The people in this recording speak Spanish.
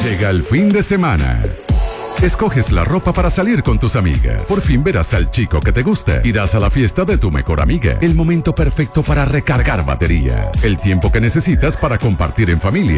Llega el fin de semana. Escoges la ropa para salir con tus amigas. Por fin verás al chico que te gusta. Irás a la fiesta de tu mejor amiga. El momento perfecto para recargar baterías. El tiempo que necesitas para compartir en familia.